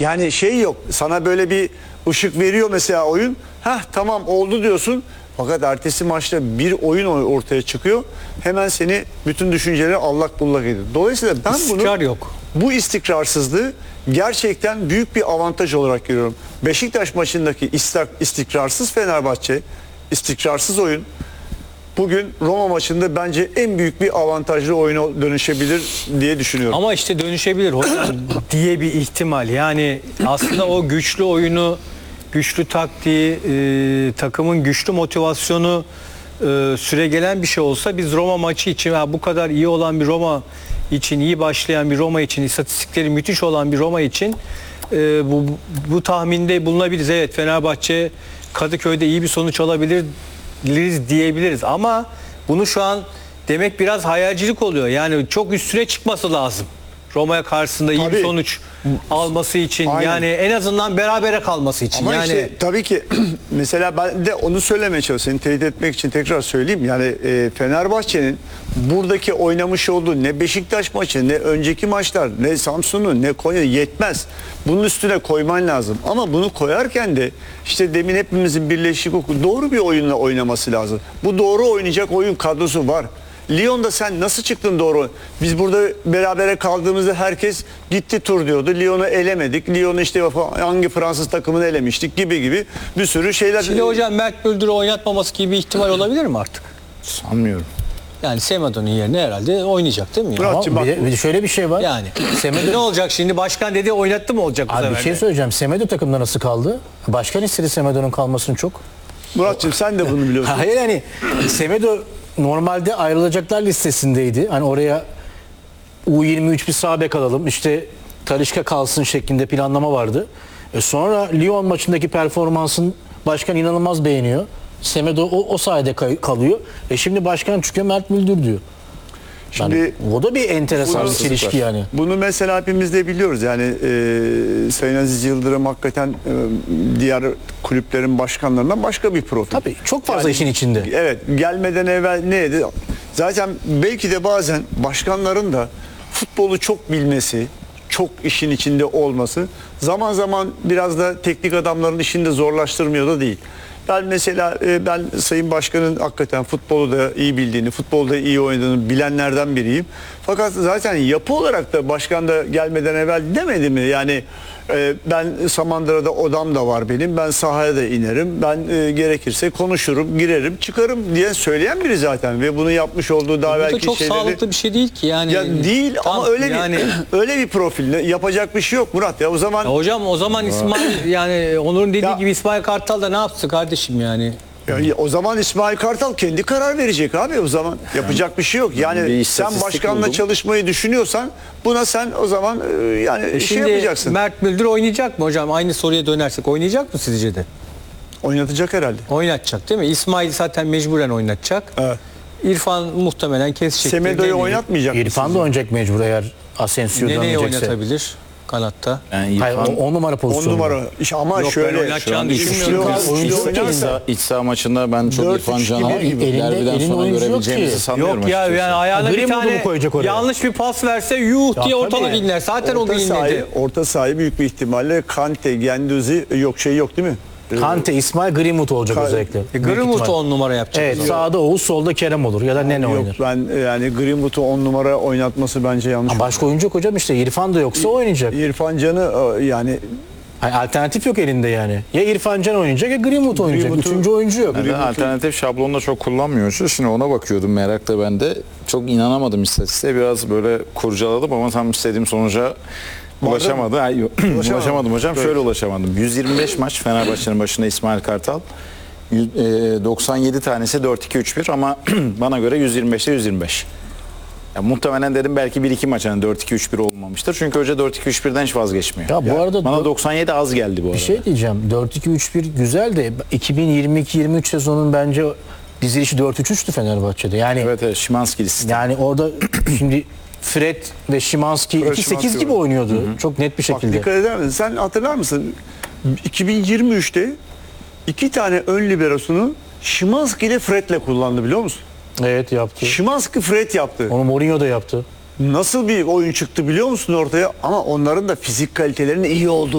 Yani şey yok. Sana böyle bir ışık veriyor mesela oyun. Heh tamam oldu diyorsun. Fakat ertesi maçta bir oyun ortaya çıkıyor. Hemen seni bütün düşünceleri allak bullak ediyor. Dolayısıyla ben İstikrar yok. bu istikrarsızlığı gerçekten büyük bir avantaj olarak görüyorum. Beşiktaş maçındaki istikrarsız Fenerbahçe, istikrarsız oyun bugün Roma maçında bence en büyük bir avantajlı oyuna dönüşebilir diye düşünüyorum. Ama işte dönüşebilir hocam diye bir ihtimal. Yani aslında o güçlü oyunu, güçlü taktiği, takımın güçlü motivasyonu süregelen bir şey olsa biz Roma maçı için bu kadar iyi olan bir Roma için, iyi başlayan bir Roma için, istatistikleri müthiş olan bir Roma için bu tahminde bulunabiliriz. Evet, Fenerbahçe Kadıköy'de iyi bir sonuç alabilir diyebiliriz ama bunu şu an demek biraz hayalcilik oluyor. Yani çok üstüne çıkması lazım. Roma'ya karşısında iyi bir sonuç alması için. Aynen. Yani en azından berabere kalması için. Ama yani işte tabii ki mesela ben de onu söylemeye çalışıyorum. Seni teyit etmek için tekrar söyleyeyim. Yani Fenerbahçe'nin buradaki oynamış olduğu ne Beşiktaş maçı, ne önceki maçlar, ne Samsun'un, ne Konya yetmez. Bunun üstüne koyman lazım. Ama bunu koyarken de işte demin hepimizin birleşik doğru bir oyunla oynaması lazım. Bu doğru oynayacak oyun kadrosu var. Lyon'da sen nasıl çıktın doğru? Biz burada berabere kaldığımızda herkes gitti tur diyordu. Lyon'u elemedik. Lyon'u işte hangi Fransız takımını elemiştik gibi bir sürü şeyler. Şimdi hocam Mert Müldür'ü oynatmaması gibi bir ihtimal olabilir mi artık? Sanmıyorum. Yani Semedo'nun yerine herhalde oynayacak değil mi? Muratçım, Ama bir de şöyle bir şey var. Yani Semedo ne olacak şimdi? Başkan dedi oynattı mı olacak bu Abi sefer bir şey de? söyleyeceğim. Semedo takımda nasıl kaldı? Başkan istedi Semedo'nun kalmasını çok. Muratçım sen de bunu biliyorsun. Hayır, yani Semedo normalde ayrılacaklar listesindeydi. Hani oraya U23 bir sağ bek alalım, İşte Talisca kalsın şeklinde planlama vardı. Sonra Lyon maçındaki performansın başkan inanılmaz beğeniyor. Semedo o sayede kalıyor. Şimdi başkan çıkıyor, Mert Müldür diyor. Şimdi Yani o da bir enteresan bir çelişki yani. bunu mesela hepimiz de biliyoruz. Yani Sayın Aziz Yıldırım hakikaten diğer kulüplerin başkanlarından başka bir profil. Tabii çok fazla işin içinde. Evet, gelmeden evvel neydi? Zaten belki de bazen başkanların da futbolu çok bilmesi, çok işin içinde olması zaman zaman biraz da teknik adamların işini de zorlaştırmıyor da değil. Ben mesela ben Sayın Başkan'ın hakikaten futbolu da iyi bildiğini, futbolda iyi oynadığını bilenlerden biriyim. Fakat zaten yapı olarak da başkan da gelmeden evvel demedi mi? Yani ben Samandıra'da odam da var benim. Ben sahaya da inerim. Ben gerekirse konuşurum, girerim, çıkarım diye söyleyen biri zaten ve bunu yapmış olduğu daha Bu da belki çok şeyleri... sağlıklı bir şey değil ki yani. Ya değil ama öyle yani... bir öyle bir profil yapacak bir şey yok Murat ya o zaman. Ya hocam o zaman İsmail yani Onur'un dediği Ya- gibi İsmail Kartal da ne yapsın kardeşim yani? Ya o zaman İsmail Kartal kendi karar verecek abi o zaman. Yapacak bir şey yok. Bir Yani sen istatistik başkanla buldum. çalışmayı düşünüyorsan buna sen o zaman yani şey Şimdi yapacaksın. Mert Müldür oynayacak mı hocam? Aynı soruya dönersek oynayacak mı sizce de? Oynatacak herhalde. Oynatacak değil mi? İsmail zaten mecburen oynatacak. Evet. İrfan muhtemelen kesecek. Semedo'yu oynatmayacak mı İrfan da sizce? oynayacak mecbur eğer Asensio'da Neneyi oynayacaksa. oynatabilir kanatta. Yani Hayır, İrfan 10 numara 10 pozisyonu. numara. İşte ama Yok, ben şöyle oynatacağını üçlü düşünmüyorum. Oyuncu oynarsa iç saha maçında ben çok 4-3 İrfan Can'ı gibi. derbiden Elinde sonra oyuncu yok görebileceğimizi ki. sanmıyorum Yok ya açıkçası. yani ayağına bir Greenwood'u tane mu koyacak oraya? yanlış bir pas verse yuh Ya diye ortalık tabii. inler. Zaten o gün inledi. orta sahayı büyük bir ihtimalle Kante, Gendüzi yok şey yok değil mi? Kante, İsmail, Greenwood olacak özellikle. Büyük Greenwood ihtimal. 10 numara yapacak. Evet, sağda Oğuz, solda Kerem olur ya da Nene Yok oynar. ben yani Greenwood'u 10 numara oynatması bence yanlış. Ama başka oyuncu yok hocam, işte İrfan da yoksa oynayacak. İrfan Can'ı yani Hayır, alternatif yok elinde yani. Ya İrfan Can oynayacak ya Greenwood oynayacak. Greenwood'u- Üçüncü oyuncu yok. Ben alternatif şablonda çok kullanmıyoruz. Şimdi ona bakıyordum merakla ben de. Çok inanamadım istatistiğe. Biraz böyle kurcaladım ama tam istediğim sonuca ulaşamadım. Ulaşamadım hocam. Evet. Şöyle ulaşamadım. 125 maç Fenerbahçe'nin başında İsmail Kartal. 97 tanesi 4-2-3-1 ama bana göre 125'te 125. Ya muhtemelen dedim belki 1-2 maç hani 4-2-3-1 olmamıştır. Çünkü hoca 4-2-3-1'den hiç vazgeçmiyor. Ya bu arada Bana 97 az geldi bu arada. bir şey diyeceğim. 4-2-3-1 güzel de 2022-23 sezonun bence dizilişi 4-3-3'tü Fenerbahçe'de. Yani Evet, Şimanski sistemi. yani orada şimdi Fred ve Szymański Fred, 2-8 Szymański gibi var. oynuyordu. Çok net bir bak şekilde. dikkat eder misin? Sen hatırlar mısın? 2023'te 2 tane ön liberosunu Szymański ile Fred'le kullandı biliyor musun? Evet, yaptı. Szymański Fred yaptı. Onu Mourinho da yaptı. Nasıl bir oyun çıktı biliyor musun ortaya? Ama onların da fizik kalitelerinin iyi olduğu